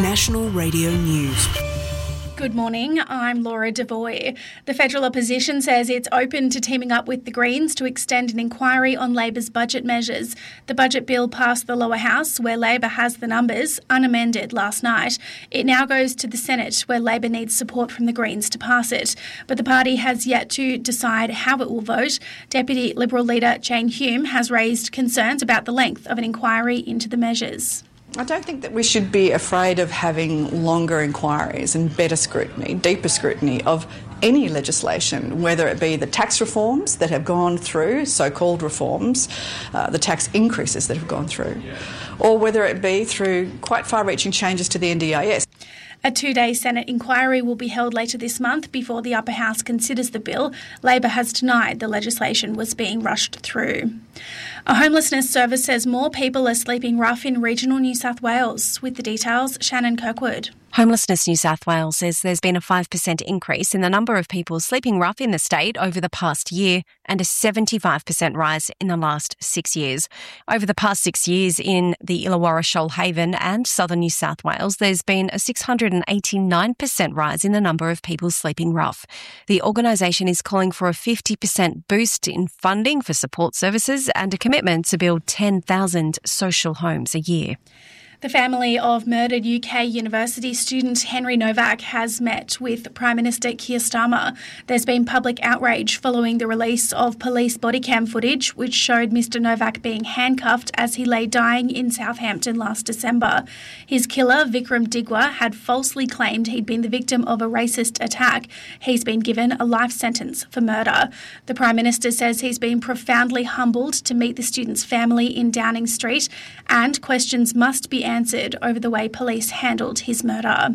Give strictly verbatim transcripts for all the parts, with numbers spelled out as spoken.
National Radio News. Good morning, I'm Laura Devoy. The federal opposition says it's open to teaming up with the Greens to extend an inquiry on Labor's budget measures. The budget bill passed the lower house, where Labor has the numbers, unamended last night. It now goes to the Senate, where Labor needs support from the Greens to pass it. But the party has yet to decide how it will vote. Deputy Liberal leader Jane Hume has raised concerns about the length of an inquiry into the measures. I don't think that we should be afraid of having longer inquiries and better scrutiny, deeper scrutiny of any legislation, whether it be the tax reforms that have gone through, so-called reforms, uh, the tax increases that have gone through, or whether it be through quite far-reaching changes to the N D I S. A two-day Senate inquiry will be held later this month before the upper house considers the bill. Labor has denied the legislation was being rushed through. A homelessness service says more people are sleeping rough in regional New South Wales. With the details, Shannon Kirkwood. Homelessness New South Wales says there's been a five percent increase in the number of people sleeping rough in the state over the past year and a seventy-five percent rise in the last six years. Over the past six years in the Illawarra, Shoalhaven and southern New South Wales, there's been a six hundred eighty-nine percent rise in the number of people sleeping rough. The organisation is calling for a fifty percent boost in funding for support services and a commitment to build ten thousand social homes a year. The family of murdered U K university student Henry Novak has met with Prime Minister Keir Starmer. There's been public outrage following the release of police body cam footage which showed Mister Novak being handcuffed as he lay dying in Southampton last December. His killer, Vikram Digwa, had falsely claimed he'd been the victim of a racist attack. He's been given a life sentence for murder. The Prime Minister says he's been profoundly humbled to meet the student's family in Downing Street, and questions must be answered over the way police handled his murder.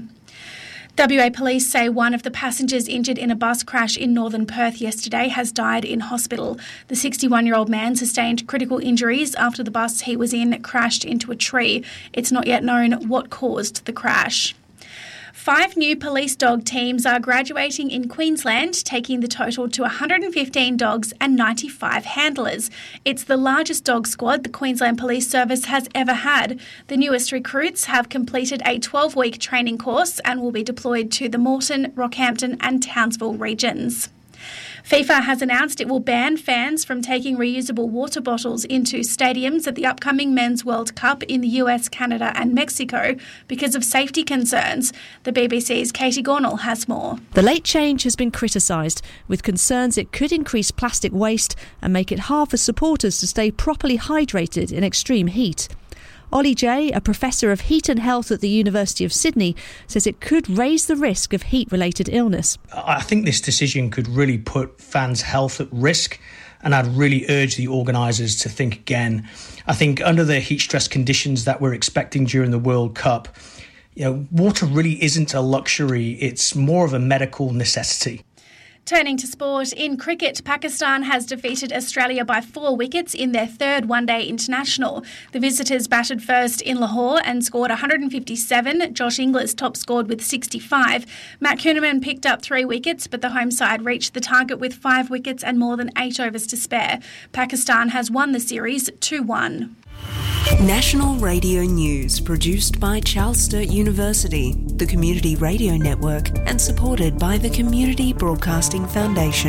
W A police say one of the passengers injured in a bus crash in northern Perth yesterday has died in hospital. The sixty-one-year-old man sustained critical injuries after the bus he was in crashed into a tree. It's not yet known what caused the crash. Five new police dog teams are graduating in Queensland, taking the total to one hundred fifteen dogs and ninety-five handlers. It's the largest dog squad the Queensland Police Service has ever had. The newest recruits have completed a twelve-week training course and will be deployed to the Moreton, Rockhampton and Townsville regions. FIFA has announced it will ban fans from taking reusable water bottles into stadiums at the upcoming Men's World Cup in the U S, Canada and Mexico because of safety concerns. The B B C's Katie Gornall has more. The late change has been criticised, with concerns it could increase plastic waste and make it hard for supporters to stay properly hydrated in extreme heat. Ollie Jay, a professor of heat and health at the University of Sydney, says it could raise the risk of heat-related illness. I think this decision could really put fans' health at risk, and I'd really urge the organisers to think again. I think under the heat stress conditions that we're expecting during the World Cup, you know, water really isn't a luxury, it's more of a medical necessity. Turning to sport, in cricket, Pakistan has defeated Australia by four wickets in their third one-day international. The visitors batted first in Lahore and scored one hundred fifty-seven. Josh Inglis top scored with sixty-five. Matt Kuhneman picked up three wickets, but the home side reached the target with five wickets and more than eight overs to spare. Pakistan has won the series two one. National Radio News, produced by Charles Sturt University, the Community Radio Network, and supported by the Community Broadcasting Foundation.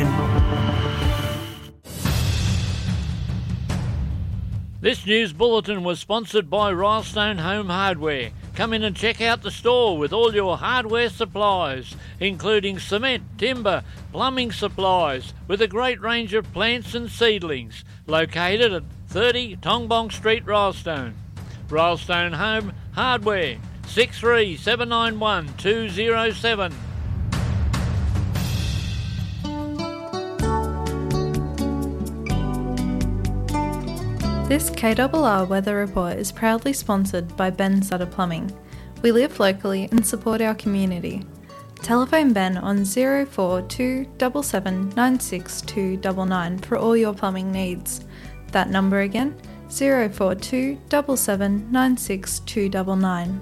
This news bulletin was sponsored by Rylestone Home Hardware. Come in and check out the store with all your hardware supplies, including cement, timber, plumbing supplies, with a great range of plants and seedlings, located at thirty Tongbong Street, Rylestone. Rylestone Home Hardware, six three seven nine one two zero seven. This K R R Weather Report is proudly sponsored by Ben Sutter Plumbing. We live locally and support our community. Telephone Ben on zero four two seven seven nine six two nine nine for all your plumbing needs. That number again, zero four two seven seven nine six two nine nine.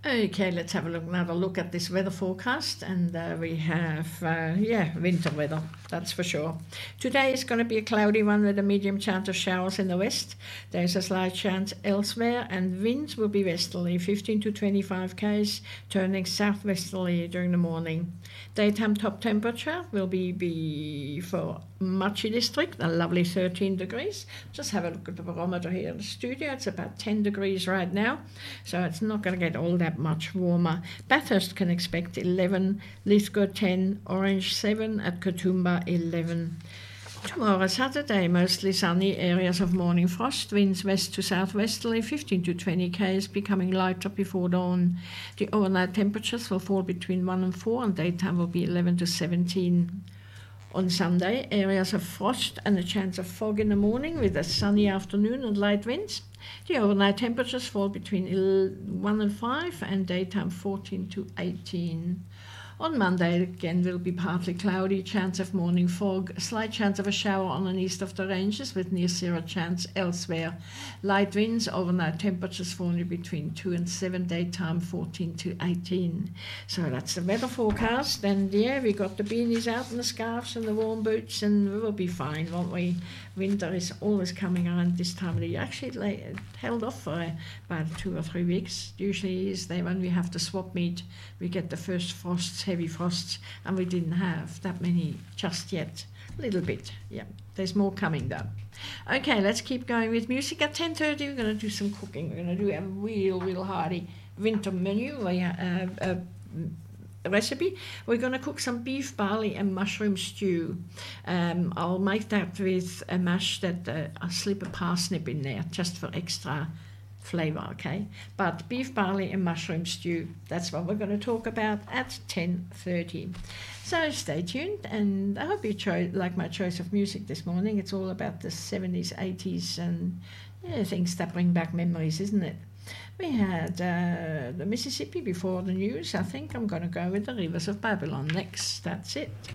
Okay, let's have a look, another look at this weather forecast, and uh, we have, uh, yeah, winter weather, that's for sure. Today is going to be a cloudy one with a medium chance of showers in the west. There's a slight chance elsewhere, and winds will be westerly, fifteen to twenty-five k's, turning southwesterly during the morning. Daytime top temperature will be, be for Machi district, a lovely thirteen degrees. Just have a look at the barometer here in the studio. It's about ten degrees right now, so it's not going to get all that much warmer. Bathurst can expect eleven, Lithgow ten, Orange seven, at Katoomba eleven. Tomorrow, Saturday, mostly sunny, areas of morning frost, winds west to southwesterly, fifteen to twenty k's, becoming lighter before dawn. The overnight temperatures will fall between one and four, and daytime will be eleven to seventeen. On Sunday, areas of frost and a chance of fog in the morning with a sunny afternoon and light winds. The overnight temperatures fall between one and five, and daytime fourteen to eighteen. On Monday, again, will be partly cloudy, chance of morning fog, a slight chance of a shower on and east of the ranges with near zero chance elsewhere. Light winds, overnight temperatures falling between two and seven, daytime fourteen to eighteen. So that's the weather forecast, and yeah, we got the beanies out and the scarves and the warm boots, and we will be fine, won't we? Winter is always coming around this time of the year. Actually, it held off for uh, about two or three weeks. Usually is there when we have the swap meet, we get the first frosts, heavy frosts, and we didn't have that many just yet. A little bit, yeah. There's more coming though. Okay, let's keep going with music. At ten thirty, we're going to do some cooking. We're going to do a real, real hearty winter menu. We have a recipe. We're going to cook some beef, barley and mushroom stew. Um, I'll make that with a mash that uh, I'll slip a parsnip in there just for extra flavour, okay? But beef, barley and mushroom stew, that's what we're going to talk about at ten thirty. So stay tuned, and I hope you cho- like my choice of music this morning. It's all about the seventies, eighties and yeah, things that bring back memories, isn't it? We had uh, the Mississippi before the news. I think I'm going to go with the Rivers of Babylon next. That's it.